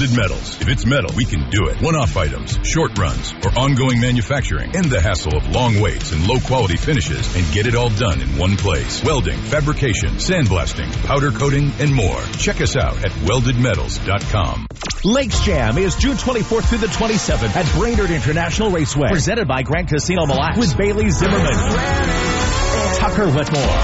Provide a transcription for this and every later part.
Welded Metals. If it's metal, we can do it. One-off items, short runs, or ongoing manufacturing. End the hassle of long waits and low-quality finishes and get it all done in one place. Welding, fabrication, sandblasting, powder coating, and more. Check us out at weldedmetals.com. Lakes Jam is June 24th through the 27th at Brainerd International Raceway. Presented by Grand Casino Mille Lacs with Bailey Zimmerman, Tucker Whitmore,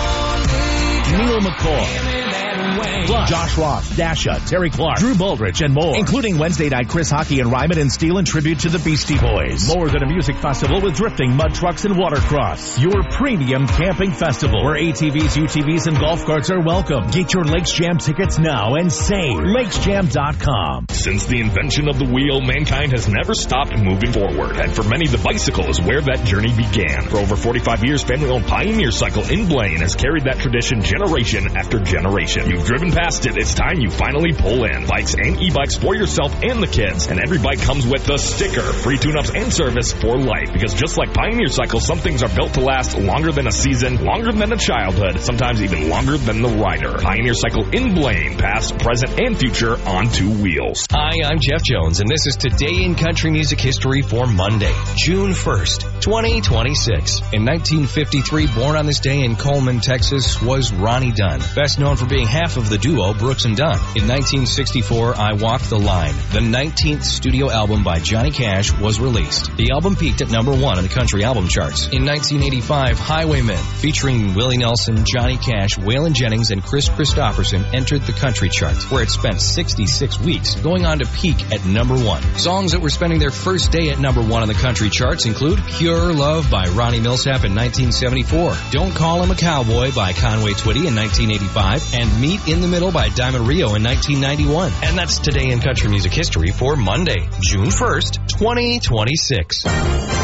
Neil McCoy, plus Josh Ross, Dasha, Terry Clark, Drew Baldrige, and more. Including Wednesday night Chris Hockey and Ryman and Steel in tribute to the Beastie Boys. More than a music festival with drifting, mud trucks, and watercross. Your premium camping festival where ATVs, UTVs, and golf carts are welcome. Get your Lakes Jam tickets now and save. LakesJam.com. Since the invention of the wheel, mankind has never stopped moving forward. And for many, the bicycle is where that journey began. For over 45 years, family-owned Pioneer Cycle in Blaine has carried that tradition generation after generation. You've driven past it. It's time you finally pull in. Bikes and e-bikes for yourself and the kids. And every bike comes with the sticker, free tune-ups and service for life. Because just like Pioneer Cycle, some things are built to last longer than a season, longer than a childhood, sometimes even longer than the rider. Pioneer Cycle in Blaine, past, present, and future on two wheels. Hi, I'm Jeff Jones, and this is Today in Country Music History for Monday, June 1st, 2026. In 1953, born on this day in Coleman, Texas, was Ronnie Dunn, best known for being half of the duo Brooks and Dunn. In 1964, I Walk the Line, the 19th studio album by Johnny Cash, was released. The album peaked at number 1 on the country album charts. In 1985, Highwaymen, featuring Willie Nelson, Johnny Cash, Waylon Jennings, and Chris Christopherson, entered the country charts, where it spent 66 weeks, going on to peak at number 1. Songs that were spending their first day at number 1 on the country charts include Pure Love by Ronnie Millsap in 1974, Don't Call Him a Cowboy by Conway Twitty in 1985, and Meet in the Middle by Diamond Rio in 1991. And that's Today in Country Music History for Monday, June 1st, 2026.